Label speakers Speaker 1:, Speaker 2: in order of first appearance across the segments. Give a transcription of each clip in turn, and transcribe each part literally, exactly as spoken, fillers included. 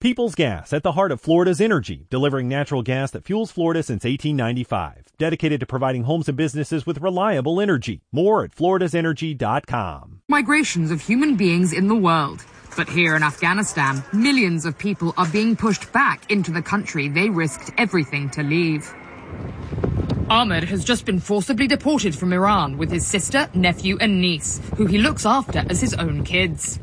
Speaker 1: People's Gas, at the heart of Florida's energy, delivering natural gas that fuels Florida since eighteen ninety-five. Dedicated to providing homes and businesses with reliable energy. More at floridas energy dot com.
Speaker 2: Migrations of human beings in the world. But here in Afghanistan, millions of people are being pushed back into the country they risked everything to leave. Ahmed has just been forcibly deported from Iran with his sister, nephew and niece, who he looks after as his own kids.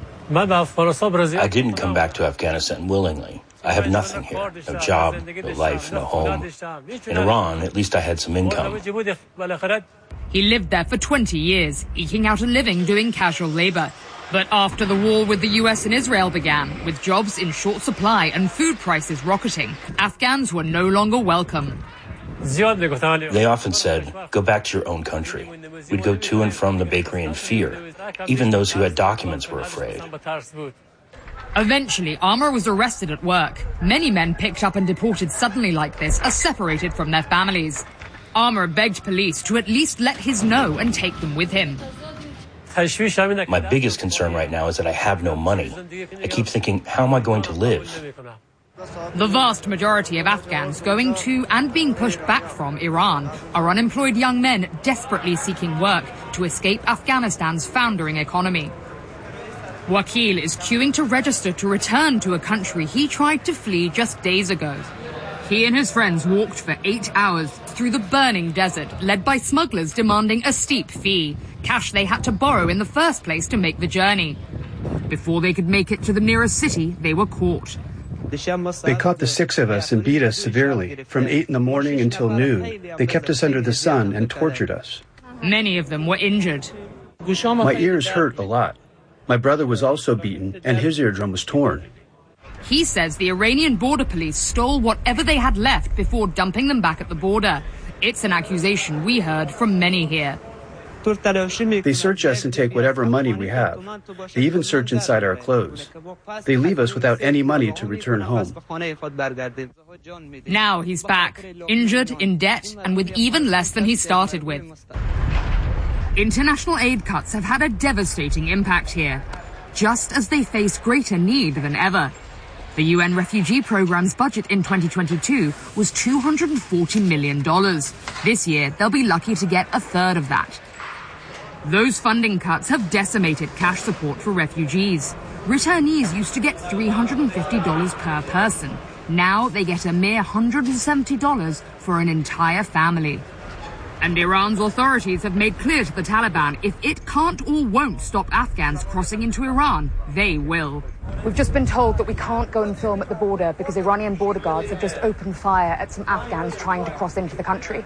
Speaker 3: I didn't come back to Afghanistan willingly. I have nothing here. No job, no life, no home. In Iran, at least I had some income.
Speaker 2: He lived there for twenty years, eking out a living doing casual labor. But after the war with the U S and Israel began, with jobs in short supply and food prices rocketing, Afghans were no longer welcome.
Speaker 3: They often said, go back to your own country. We'd go to and from the bakery in fear. Even those who had documents were afraid.
Speaker 2: Eventually, Amr was arrested at work. Many men picked up and deported suddenly like this are separated from their families. Amr begged police to at least let his know and take them with him.
Speaker 3: My biggest concern right now is that I have no money. I keep thinking, how am I going to live?
Speaker 2: The vast majority of Afghans going to and being pushed back from Iran are unemployed young men desperately seeking work to escape Afghanistan's foundering economy. Wakil is queuing to register to return to a country he tried to flee just days ago. He and his friends walked for eight hours through the burning desert, led by smugglers demanding a steep fee, cash they had to borrow in the first place to make the journey. Before they could make it to the nearest city, they were caught.
Speaker 4: They caught the six of us and beat us severely. From eight in the morning until noon, they kept us under the sun and tortured us.
Speaker 2: Many of them were injured.
Speaker 4: My ears hurt a lot. My brother was also beaten, and his eardrum was torn.
Speaker 2: He says the Iranian border police stole whatever they had left before dumping them back at the border. It's an accusation we heard from many here.
Speaker 4: They search us and take whatever money we have. They even search inside our clothes. They leave us without any money to return home.
Speaker 2: Now he's back, injured, in debt, and with even less than he started with. International aid cuts have had a devastating impact here, just as they face greater need than ever. The U N refugee program's budget in twenty twenty-two was two hundred forty million dollars. This year, they'll be lucky to get a third of that. Those funding cuts have decimated cash support for refugees. Returnees used to get three hundred fifty dollars per person. Now they get a mere one hundred seventy dollars for an entire family. And Iran's authorities have made clear to the Taliban if it can't or won't stop Afghans crossing into Iran, they will.
Speaker 5: We've just been told that we can't go and film at the border because Iranian border guards have just opened fire at some Afghans trying to cross into the country.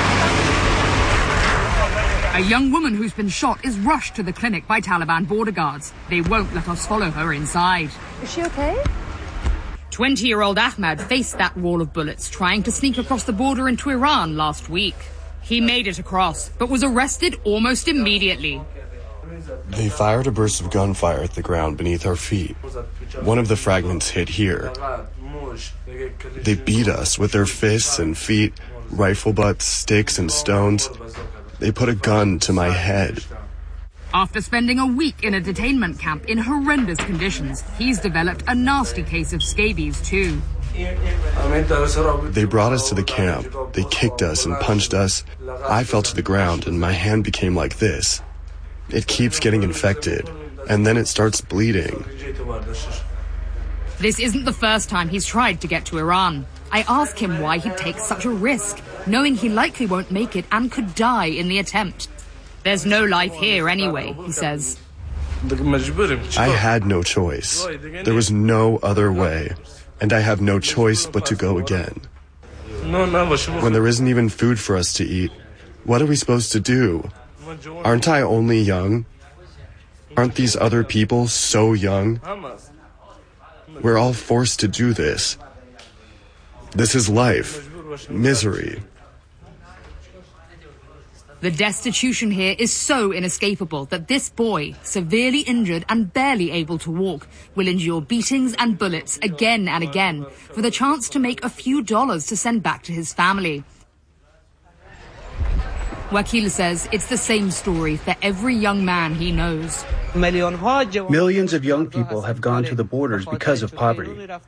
Speaker 2: A young woman who's been shot is rushed to the clinic by Taliban border guards. They won't let us follow her inside.
Speaker 5: Is she okay?
Speaker 2: twenty-year-old Ahmad faced that wall of bullets trying to sneak across the border into Iran last week. He made it across, but was arrested almost immediately.
Speaker 6: They fired a burst of gunfire at the ground beneath our feet. One of the fragments hit here. They beat us with their fists and feet, rifle butts, sticks, and stones. They put a gun to my head.
Speaker 2: After spending a week in a detainment camp in horrendous conditions, he's developed a nasty case of scabies too.
Speaker 6: They brought us to the camp. They kicked us and punched us. I fell to the ground and my hand became like this. It keeps getting infected, and then it starts bleeding.
Speaker 2: This isn't the first time he's tried to get to Iran. I ask him why he'd take such a risk, knowing he likely won't make it and could die in the attempt. There's no life here anyway, he says.
Speaker 6: I had no choice. There was no other way, and I have no choice but to go again. When there isn't even food for us to eat, what are we supposed to do? Aren't I only young? Aren't these other people so young? We're all forced to do this. This is life. Misery.
Speaker 2: The destitution here is so inescapable that this boy, severely injured and barely able to walk, will endure beatings and bullets again and again for the chance to make a few dollars to send back to his family. Wakil says it's the same story for every young man he knows.
Speaker 4: Millions of young people have gone to the borders because of poverty.